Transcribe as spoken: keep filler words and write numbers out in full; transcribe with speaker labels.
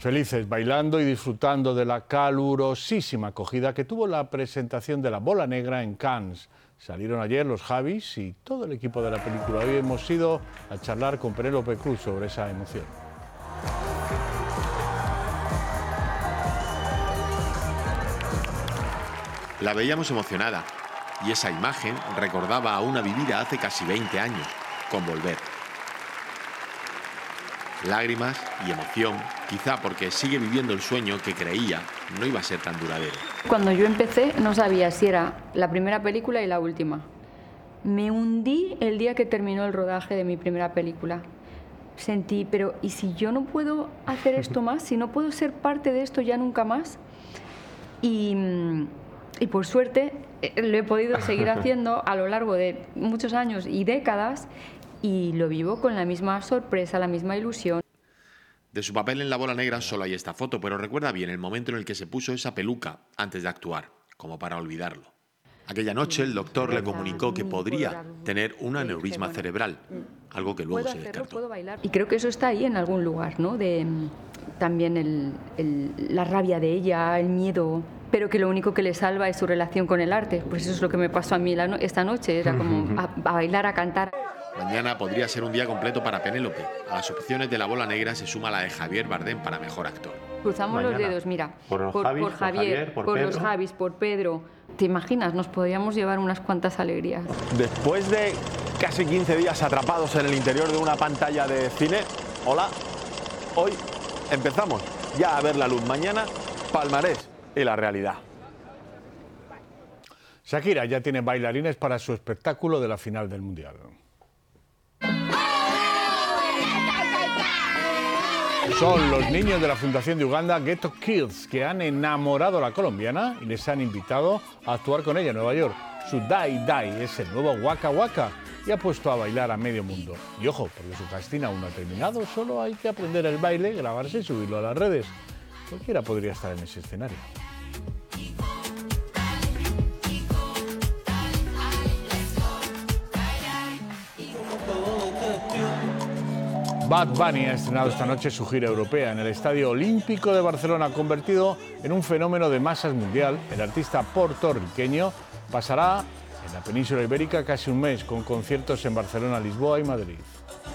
Speaker 1: Felices, bailando y disfrutando de la calurosísima acogida que tuvo la presentación de La Bola Negra en Cannes. Salieron ayer los Javis y todo el equipo de la película. Hoy hemos ido a charlar con Penélope Cruz sobre esa emoción.
Speaker 2: La veíamos emocionada y esa imagen recordaba a una vivida hace casi veinte años, con Volver. Lágrimas y emoción, quizá porque sigue viviendo el sueño que creía no iba a ser tan duradero.
Speaker 3: Cuando yo empecé no sabía si era la primera película y la última. Me hundí el día que terminó el rodaje de mi primera película. Sentí, pero ¿y si yo no puedo hacer esto más? ¿Si no puedo ser parte de esto ya nunca más? Y, y por suerte lo he podido seguir haciendo a lo largo de muchos años y décadas, y lo vivo con la misma sorpresa, la misma ilusión.
Speaker 2: De su papel en La Bola Negra solo hay esta foto, pero recuerda bien el momento en el que se puso esa peluca antes de actuar, como para olvidarlo. Aquella noche el doctor le comunicó que podría tener un aneurisma cerebral, algo que luego se descartó.
Speaker 3: Y creo que eso está ahí en algún lugar, ¿no? De, también el, el, la rabia de ella, el miedo, pero que lo único que le salva es su relación con el arte. Pues eso es lo que me pasó a mí la no esta noche, era como a, a bailar, a cantar.
Speaker 2: Mañana podría ser un día completo para Penélope. A las opciones de La Bola Negra se suma la de Javier Bardem para mejor actor.
Speaker 3: Cruzamos
Speaker 4: Mañana.
Speaker 3: los dedos, mira,
Speaker 4: por,
Speaker 3: por,
Speaker 4: Javis,
Speaker 3: por Javier,
Speaker 4: por, Javier, por,
Speaker 3: por
Speaker 4: Pedro.
Speaker 3: los Javis, por Pedro. ¿Te imaginas? Nos podríamos llevar unas cuantas alegrías.
Speaker 5: Después de casi quince días atrapados en el interior de una pantalla de cine, hola, hoy empezamos ya a ver la luz. Mañana, palmarés y la realidad.
Speaker 1: Shakira ya tiene bailarines para su espectáculo de la final del Mundial. Son los niños de la Fundación de Uganda Ghetto Kids, que han enamorado a la colombiana y les han invitado a actuar con ella en Nueva York. Su Dai Dai es el nuevo Waka Waka y ha puesto a bailar a medio mundo. Y ojo, porque su casting aún no ha terminado, solo hay que aprender el baile, grabarse y subirlo a las redes. Cualquiera podría estar en ese escenario. Bad Bunny ha estrenado esta noche su gira europea en el Estadio Olímpico de Barcelona, convertido en un fenómeno de masas mundial. El artista puertorriqueño pasará en la península ibérica casi un mes con conciertos en Barcelona, Lisboa y Madrid.